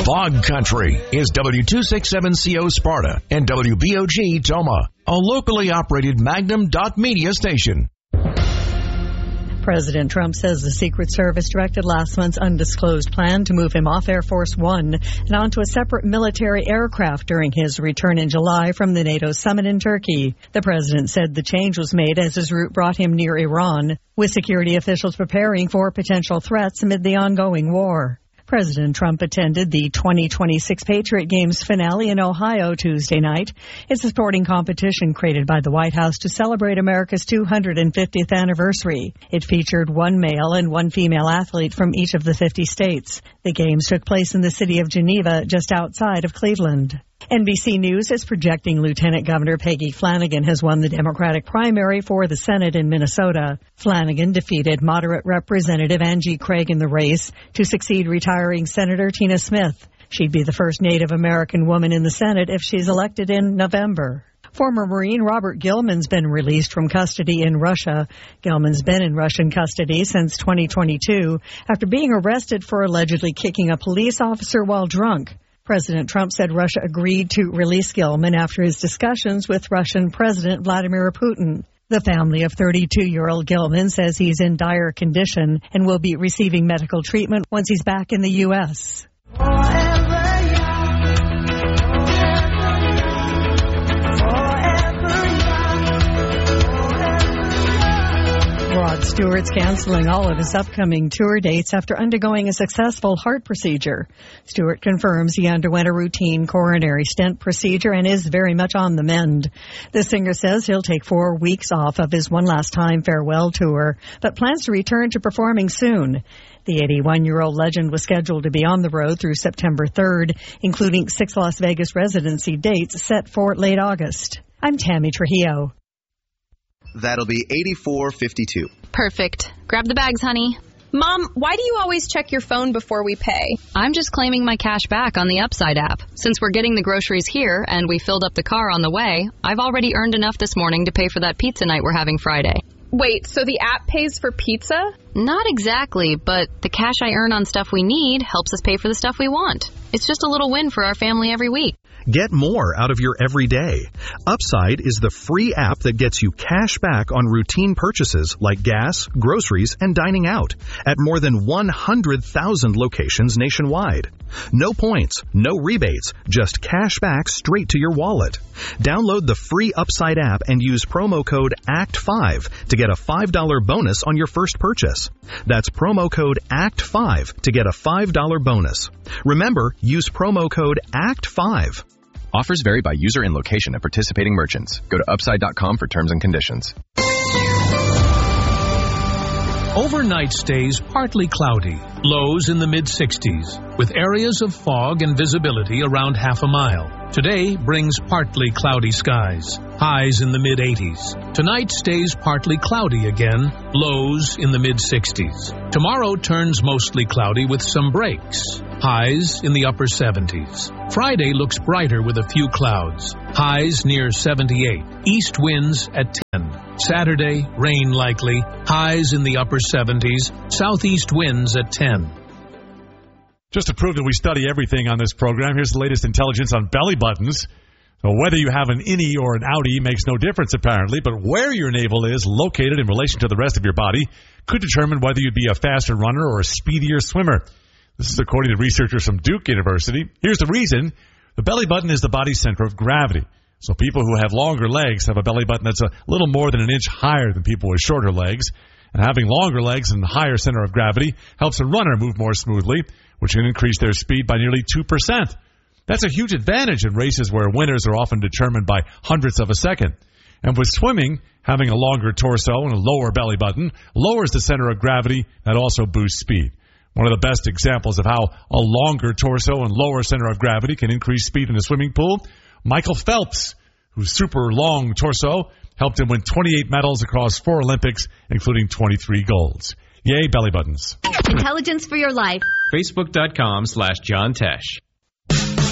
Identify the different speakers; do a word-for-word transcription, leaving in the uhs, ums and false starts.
Speaker 1: Fog Country is W two sixty-seven C O Sparta and W B O G Toma, a locally operated Magnum dot media station.
Speaker 2: President Trump says the Secret Service directed last month's undisclosed plan to move him off Air Force One and onto a separate military aircraft during his return in July from the NATO summit in Turkey. The president said the change was made as his route brought him near Iran, with security officials preparing for potential threats amid the ongoing war. President Trump attended the twenty twenty-six Patriot Games finale in Ohio Tuesday night. It's a sporting competition created by the White House to celebrate America's two hundred fiftieth anniversary. It featured one male and one female athlete from each of the fifty states. The games took place in the city of Geneva, just outside of Cleveland. N B C News is projecting Lieutenant Governor Peggy Flanagan has won the Democratic primary for the Senate in Minnesota. Flanagan defeated moderate Representative Angie Craig in the race to succeed retiring Senator Tina Smith. She'd be the first Native American woman in the Senate if she's elected in November. Former Marine Robert Gilman's been released from custody in Russia. Gilman's been in Russian custody since twenty twenty-two after being arrested for allegedly kicking a police officer while drunk. President Trump said Russia agreed to release Gilman after his discussions with Russian President Vladimir Putin. The family of thirty-two-year-old Gilman says he's in dire condition and will be receiving medical treatment once he's back in the U S Rod Stewart's canceling all of his upcoming tour dates after undergoing a successful heart procedure. Stewart confirms he underwent a routine coronary stent procedure and is very much on the mend. The singer says he'll take four weeks off of his One Last Time farewell tour, but plans to return to performing soon. The eighty-one-year-old legend was scheduled to be on the road through September third, including six Las Vegas residency dates set for late August. I'm Tammy Trujillo.
Speaker 3: That'll be eighty-four fifty-two.
Speaker 4: Perfect. Grab the bags, honey.
Speaker 5: Mom, why do you always check your phone before we pay?
Speaker 4: I'm just claiming my cash back on the Upside app. Since we're getting the groceries here and we filled up the car on the way, I've already earned enough this morning to pay for that pizza night we're having Friday.
Speaker 5: Wait, so the app pays for pizza?
Speaker 4: Not exactly, but the cash I earn on stuff we need helps us pay for the stuff we want. It's just a little win for our family every week.
Speaker 6: Get more out of your everyday. Upside is the free app that gets you cash back on routine purchases like gas, groceries, and dining out at more than one hundred thousand locations nationwide. No points, no rebates, just cash back straight to your wallet. Download the free Upside app and use promo code A C T five to get a five dollars bonus on your first purchase. That's promo code A C T five to get a five dollars bonus. Remember, use promo code A C T five.
Speaker 7: Offers vary by user and location at participating merchants. Go to upside dot com for terms and conditions.
Speaker 8: Overnight stays partly cloudy, lows in the mid sixties, with areas of fog and visibility around half a mile. Today brings partly cloudy skies, highs in the mid eighties. Tonight stays partly cloudy again, lows in the mid sixties. Tomorrow turns mostly cloudy with some breaks, highs in the upper seventies. Friday looks brighter with a few clouds, highs near seventy-eight, east winds at ten. Saturday, rain likely, highs in the upper seventies, southeast winds at ten.
Speaker 9: Just to prove that we study everything on this program, here's the latest intelligence on belly buttons. So whether you have an innie or an outie makes no difference apparently, but where your navel is located in relation to the rest of your body could determine whether you'd be a faster runner or a speedier swimmer. This is according to researchers from Duke University. Here's the reason. The belly button is the body's center of gravity. So people who have longer legs have a belly button that's a little more than an inch higher than people with shorter legs. And having longer legs and a higher center of gravity helps a runner move more smoothly, which can increase their speed by nearly two percent. That's a huge advantage in races where winners are often determined by hundredths of a second. And with swimming, having a longer torso and a lower belly button lowers the center of gravity. That also boosts speed. One of the best examples of how a longer torso and lower center of gravity can increase speed in a swimming pool, Michael Phelps, whose super long torso helped him win twenty-eight medals across four Olympics, including twenty-three golds. Yay, belly buttons.
Speaker 10: Intelligence for your life.
Speaker 11: Facebook.com slash John Tesh.